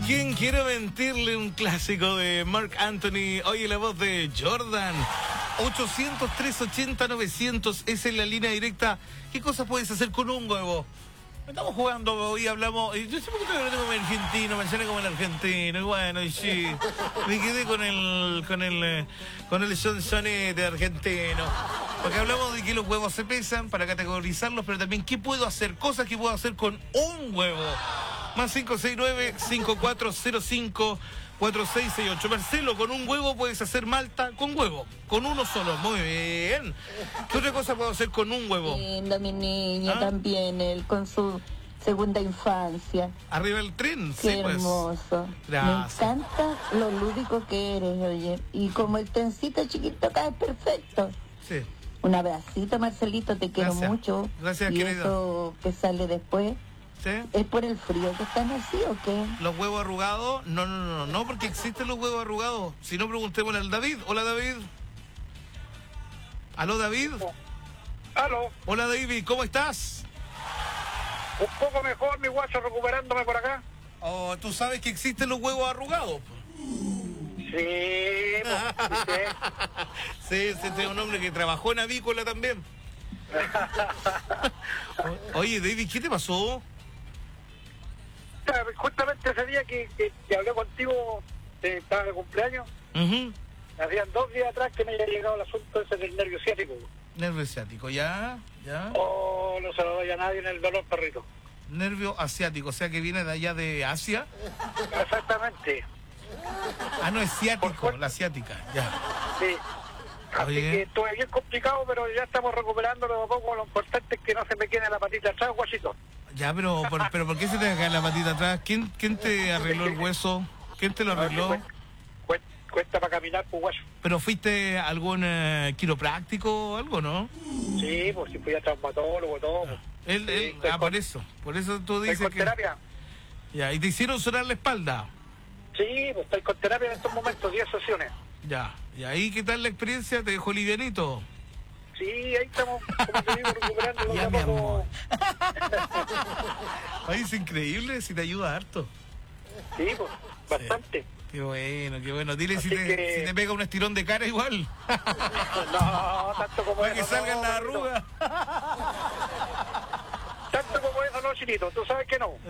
¿Quién quiere mentirle? Un clásico de Marc Anthony. Oye, la voz de Jordan. 800-380-900. Esa es la línea directa. ¿Qué cosas puedes hacer con un huevo? Estamos jugando, hoy hablamos. Yo siempre que hablando como el argentino, me sale como el argentino. Y bueno, y sí. Me quedé con el sonsonete argentino. Porque hablamos de que los huevos se pesan para categorizarlos, pero también qué puedo hacer, cosas que puedo hacer con un huevo. Más 569-5405-4668. Marcelo, con un huevo puedes hacer malta con huevo. Con uno solo. Muy bien. ¿Qué otra cosa puedo hacer con un huevo? Lindo, mi niño, también él con su segunda infancia. Arriba el tren, Qué sí, pues. hermoso. Gracias. Me encanta lo lúdico que eres, oye. Y como el trencito chiquito acá es perfecto. Sí. Un abracito, Marcelito, te quiero Gracias. mucho. Gracias, y querido. eso que sale después, ¿Sí? ¿es por el frío que están así o qué? ¿Los huevos arrugados? No, porque existen los huevos arrugados. Si no, preguntémosle al David. Hola, David. ¿Aló, David? Aló, Hola, David, ¿cómo estás? un poco mejor, mi guacho, recuperándome por acá. Oh, ¿tú sabes que existen los huevos arrugados? Sí, Sí, este es un hombre que trabajó en avícola también. Oye, David, ¿qué te pasó? Justamente ese día que hablé contigo, estaba de cumpleaños, Uh-huh. hacían 2 días atrás que me había llegado el asunto ese del nervio ciático. Nervio asiático, ¿ya? Oh, no se lo doy a nadie en el dolor, perrito. Nervio asiático, o sea que viene de allá de Asia. Exactamente, Ah, no, es ciático, la asiática, ya. sí. Así Oye. que estuve bien complicado, pero ya estamos recuperándolo un poco. Lo importante es que no se me quede la patita atrás, guachito. Ya, pero ¿por qué se te cae la patita atrás? ¿Quién te arregló el hueso? ¿Quién te lo arregló? Cuesta para caminar, pues, guacho. ¿Pero fuiste a algún quiropráctico o algo, no? Sí, pues si fui a traumatólogo, todo. Pues. Por eso tú Estoy dices con que... terapia. Ya, y te hicieron sonar la espalda. Sí, pues estoy con terapia en estos momentos, 10 sesiones. Ya, y ahí, ¿qué tal la experiencia? ¿Te dejó livianito? Sí, ahí estamos, como te digo, recuperando Ya, los mi zapatos. Ay, es increíble, si te ayuda harto. Sí, pues, bastante. Qué bueno, qué bueno. Dile si Así te, que- si te pega un estirón de cara igual. No, tanto como Para eso. que salgan no, las Benito. arrugas. Tanto como eso no, Chinito, tú sabes que no.